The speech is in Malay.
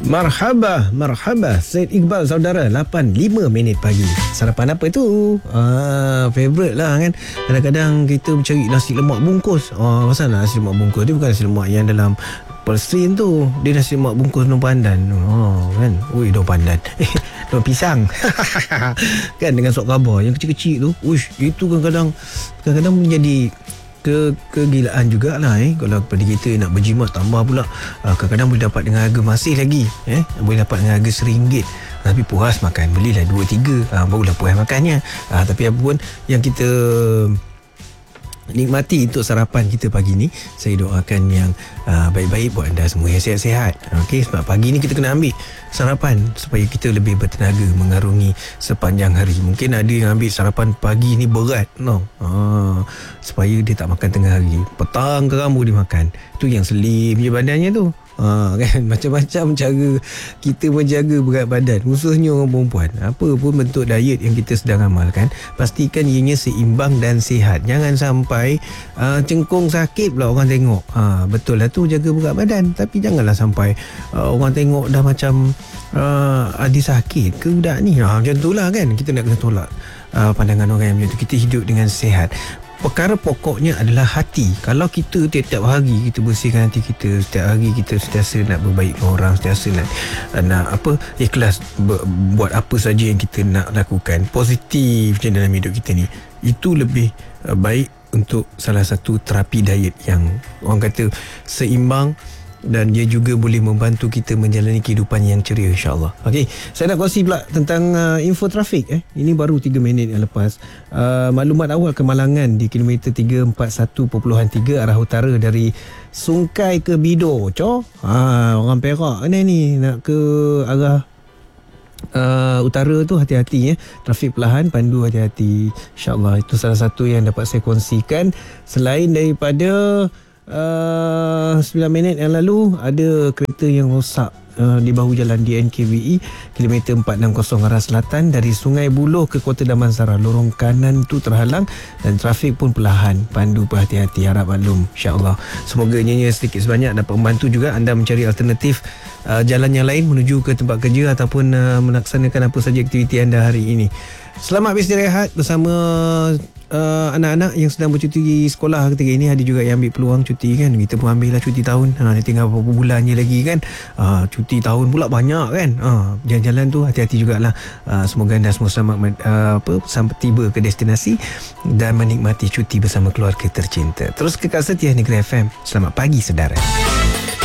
Marhaba Syed Iqbal saudara. 8.05 pagi. Sarapan apa tu? Favorite lah kan. Kadang-kadang kita mencari nasi lemak bungkus. Pasal nasi lemak bungkus dia bukan nasi lemak yang dalam persin tu. Dia nasi lemak bungkus daun pandan. Kan. Ui, daun pandan. Daun pisang. Kan, dengan sok khabar yang kecil-kecil tu. Uish, itu kadang-kadang menjadi kegilaan jugalah kalau pada kita nak berjimat tambah pula kadang-kadang boleh dapat dengan harga masih lagi boleh dapat dengan harga RM1 tapi puas makan, belilah 2-3 barulah puas makannya. Tapi apa pun yang kita nikmati untuk sarapan kita pagi ni, saya doakan yang baik-baik buat anda semua, yang sihat-sihat. Okey, sebab pagi ni kita kena ambil sarapan supaya kita lebih bertenaga mengarungi sepanjang hari. Mungkin ada yang ambil sarapan pagi ni berat supaya dia tak makan tengah hari, petang ke ramu dia makan. Tu yang slim je badannya tu. Kan, macam-macam cara kita menjaga berat badan, khususnya orang perempuan. Apa pun bentuk diet yang kita sedang amalkan, pastikan ianya seimbang dan sihat. Jangan sampai cengkung sakit pula orang tengok. Betul lah tu, jaga berat badan, tapi janganlah sampai orang tengok dah macam ada sakit ke budak ni. Macam tu lah kan, kita nak kena tolak pandangan orang yang macam tu. Kita hidup dengan sihat. Perkara pokoknya adalah hati. Kalau kita tiap-tiap hari kita bersihkan hati kita, setiap hari kita sentiasa nak berbaik dengan orang, sentiasa nak ikhlas buat apa saja yang kita nak lakukan, positif je dalam hidup kita ni, itu lebih baik untuk salah satu terapi diet yang orang kata seimbang, dan dia juga boleh membantu kita menjalani kehidupan yang ceria, insyaAllah. Okey, saya nak kongsi pula tentang info trafik. Ini baru 3 minit yang lepas. Maklumat awal kemalangan di kilometer 341.3 arah utara dari Sungkai ke Bido. Orang Perak ni nak ke arah utara tu, hati-hati trafik perlahan, pandu hati-hati, insyaAllah. Itu salah satu yang dapat saya kongsikan. Selain daripada 9 minit yang lalu ada kereta yang rosak di bahu jalan DNKVE kilometer 460 arah selatan dari Sungai Buloh ke Kota Damansara. Lorong kanan tu terhalang dan trafik pun perlahan, pandu berhati-hati, harap maklum, insyaAllah. Semoga ianya sedikit sebanyak dapat membantu juga anda mencari alternatif jalan yang lain menuju ke tempat kerja ataupun melaksanakan apa saja aktiviti anda hari ini. Selamat beristirahat bersama anak-anak yang sedang bercuti sekolah ketika ini. Ada juga yang ambil peluang cuti kan. Kita pun ambil lah cuti tahun. Tinggal beberapa bulan je lagi kan. Cuti tahun pula banyak kan. Jalan-jalan tu hati-hati jugalah. Semoga anda semua selamat sampai tiba ke destinasi dan menikmati cuti bersama keluarga tercinta. Terus kekal setia Negeri FM. Selamat pagi saudara.